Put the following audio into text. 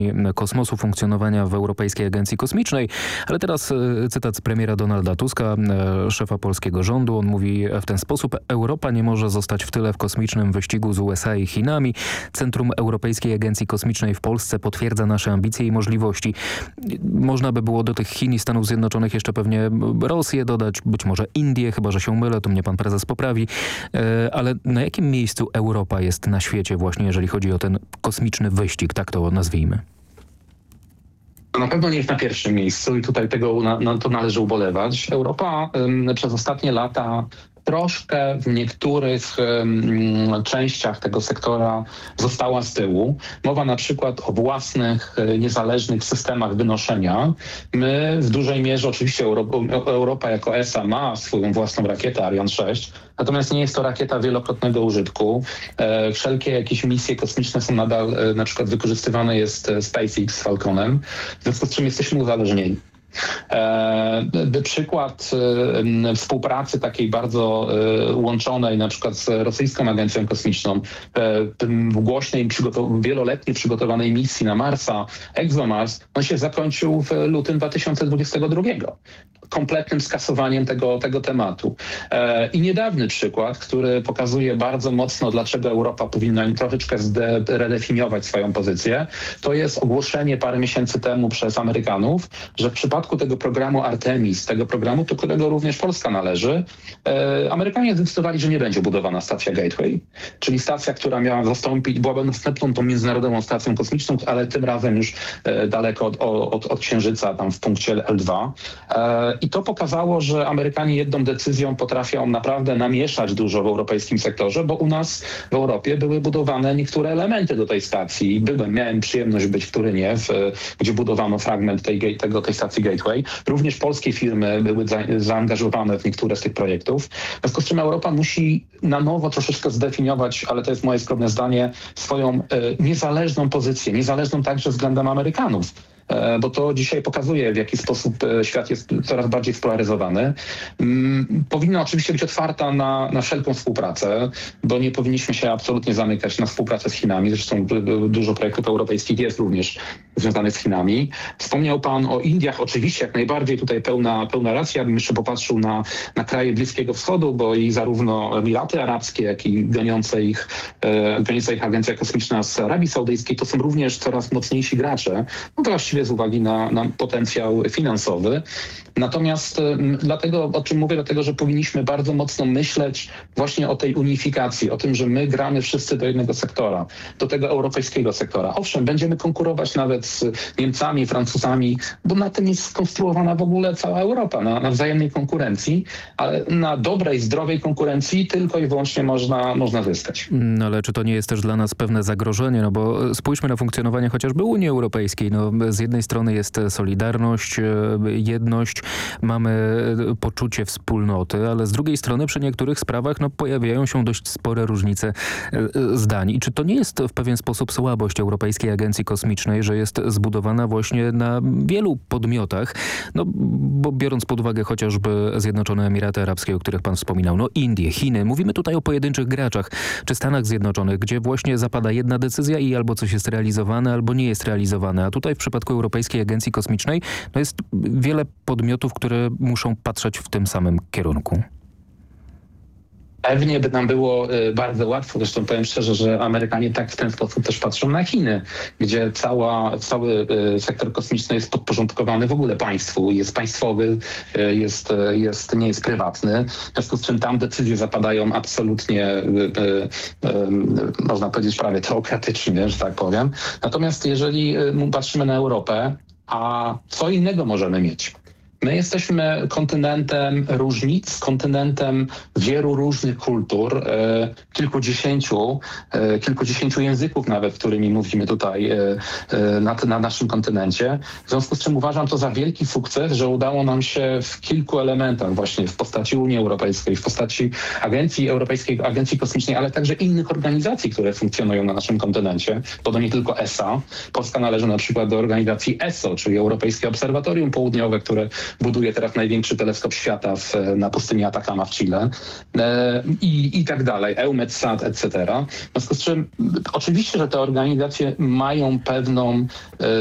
kosmosu, funkcjonowania w Europejskiej Agencji Kosmicznej. Ale teraz cytat z premiera Donalda Tuska, szefa polskiego rządu. On mówi w ten sposób: Europa nie może zostać w tyle w kosmicznym wyścigu z USA i Chinami. Centrum Europejskiej Agencji Kosmicznej w Polsce potwierdza nasze ambicje i możliwości. Można by było do tych Chin i Stanów Zjednoczonych jeszcze pewnie Rosję dodać, być może Indię, chyba że się mylę, to mnie pan prezes poprawi. Ale na jakim miejscu Europa jest na świecie właśnie, jeżeli chodzi o ten kosmiczny wyścig, tak to nazwijmy? Na pewno nie jest na pierwszym miejscu i tutaj na to należy ubolewać. Europa przez ostatnie lata troszkę w niektórych częściach tego sektora została z tyłu. Mowa na przykład o własnych, niezależnych systemach wynoszenia. My w dużej mierze, oczywiście Europa jako ESA ma swoją własną rakietę Ariane 6, natomiast nie jest to rakieta wielokrotnego użytku. Wszelkie jakieś misje kosmiczne są nadal, na przykład wykorzystywane jest SpaceX z Falconem, w związku z czym jesteśmy uzależnieni. Przykład współpracy takiej bardzo łączonej na przykład z rosyjską agencją kosmiczną w głośnej, wieloletniej przygotowanej misji na Marsa, ExoMars, on się zakończył w lutym 2022. Kompletnym skasowaniem tego tematu. I niedawny przykład, który pokazuje bardzo mocno, dlaczego Europa powinna troszeczkę redefiniować swoją pozycję, to jest ogłoszenie parę miesięcy temu przez Amerykanów, że w przypadku tego programu Artemis, tego programu, do którego również Polska należy, Amerykanie zdecydowali, że nie będzie budowana stacja Gateway, czyli stacja, która miała byłaby następną tą międzynarodową stacją kosmiczną, ale tym razem już daleko od Księżyca, tam w punkcie L2. I to pokazało, że Amerykanie jedną decyzją potrafią naprawdę namieszać dużo w europejskim sektorze, bo u nas w Europie były budowane niektóre elementy do tej stacji. Miałem przyjemność być w Turynie, gdzie budowano fragment tej stacji Gateway. Również polskie firmy były zaangażowane w niektóre z tych projektów. W związku z czym Europa musi na nowo troszeczkę zdefiniować, ale to jest moje skromne zdanie, swoją niezależną pozycję, niezależną także względem Amerykanów. Bo to dzisiaj pokazuje, w jaki sposób świat jest coraz bardziej spolaryzowany. Powinna oczywiście być otwarta na wszelką współpracę, bo nie powinniśmy się absolutnie zamykać na współpracę z Chinami. Zresztą dużo projektów europejskich jest również związanych z Chinami. Wspomniał pan o Indiach. Oczywiście jak najbardziej tutaj pełna racja. Ja bym jeszcze popatrzył na kraje Bliskiego Wschodu, bo i zarówno Emiraty Arabskie, jak i goniąca ich agencja kosmiczna z Arabii Saudyjskiej to są również coraz mocniejsi gracze. No to właściwie z uwagi na potencjał finansowy. Natomiast o czym mówię? Dlatego, że powinniśmy bardzo mocno myśleć właśnie o tej unifikacji, o tym, że my gramy wszyscy do jednego sektora, do tego europejskiego sektora. Owszem, będziemy konkurować nawet z Niemcami, Francuzami, bo na tym jest skonstruowana w ogóle cała Europa, na wzajemnej konkurencji, ale na dobrej, zdrowej konkurencji tylko i wyłącznie można zyskać. No ale czy to nie jest też dla nas pewne zagrożenie? No bo spójrzmy na funkcjonowanie chociażby Unii Europejskiej. No, z jednej strony jest solidarność, jedność, mamy poczucie wspólnoty, ale z drugiej strony przy niektórych sprawach pojawiają się dość spore różnice zdań. I czy to nie jest w pewien sposób słabość Europejskiej Agencji Kosmicznej, że jest zbudowana właśnie na wielu podmiotach, bo biorąc pod uwagę chociażby Zjednoczone Emiraty Arabskie, o których pan wspominał, Indie, Chiny, mówimy tutaj o pojedynczych graczach, czy Stanach Zjednoczonych, gdzie właśnie zapada jedna decyzja i albo coś jest realizowane, albo nie jest realizowane. A tutaj w przypadku Europejskiej Agencji Kosmicznej jest wiele podmiotów, które muszą patrzeć w tym samym kierunku. Pewnie by nam było bardzo łatwo, zresztą powiem szczerze, że Amerykanie tak w ten sposób też patrzą na Chiny, gdzie cały sektor kosmiczny jest podporządkowany w ogóle państwu, jest państwowy, nie jest prywatny, w związku z czym tam decyzje zapadają absolutnie, można powiedzieć, prawie teokratycznie, że tak powiem. Natomiast jeżeli patrzymy na Europę, a co innego możemy mieć? My jesteśmy kontynentem różnic, kontynentem wielu różnych kultur, kilkudziesięciu języków nawet, którymi mówimy tutaj na naszym kontynencie. W związku z czym uważam to za wielki sukces, że udało nam się w kilku elementach, właśnie w postaci Unii Europejskiej, w postaci Agencji Kosmicznej, ale także innych organizacji, które funkcjonują na naszym kontynencie, bo to nie tylko ESA. Polska należy na przykład do organizacji ESO, czyli Europejskie Obserwatorium Południowe, które buduje teraz największy teleskop świata na pustyni Atacama w Chile i tak dalej, EUMETSAT, etc. W związku z czym oczywiście, że te organizacje mają pewną